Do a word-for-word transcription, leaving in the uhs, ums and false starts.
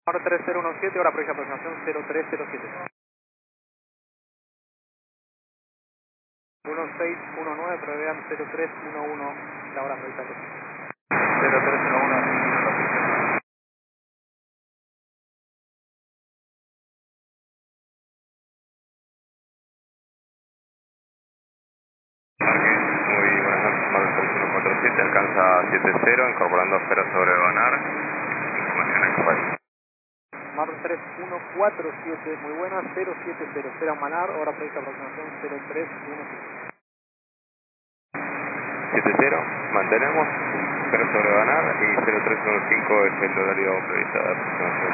Mar tres cero uno siete, hora prevista aproximación cero tres cero siete. uno seis uno nueve, prevean cero tres uno uno, la hora prevista aproximación. cero tres uno uno, Muy buenas noches, Mar tres uno cuatro siete, alcanza siete cero, incorporando cero sobre Banar, información en Rafael. Mar tres uno cuatro siete, muy buena, cero siete cero, espera Manar, hora prevista aproximación cero tres uno cinco. siete cero, mantenemos cero sobre Banar y cero tres uno cinco es el horario previsto de aproximación.